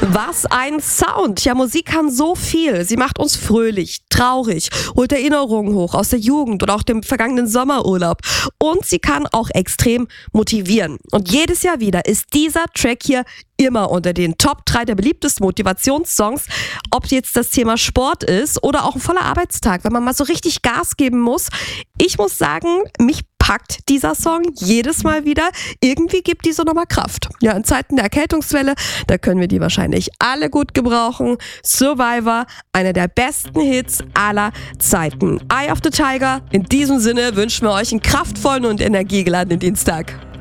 Was ein Sound! Ja, Musik kann so viel. Sie macht uns fröhlich, traurig, holt Erinnerungen hoch aus der Jugend oder auch dem vergangenen Sommerurlaub. Und sie kann auch extrem motivieren. Und jedes Jahr wieder ist dieser Track hier immer unter den Top 3 der beliebtesten Motivationssongs. Ob jetzt das Thema Sport ist oder auch ein voller Arbeitstag, wenn man mal so richtig Gas geben muss. Ich muss sagen, mich packt dieser Song jedes Mal wieder. Irgendwie gibt diese nochmal Kraft. Ja, in Zeiten der Erkältungswelle, da können wir die wahrscheinlich alle gut gebrauchen. Survivor, einer der besten Hits aller Zeiten. Eye of the Tiger. In diesem Sinne wünschen wir euch einen kraftvollen und energiegeladenen Dienstag.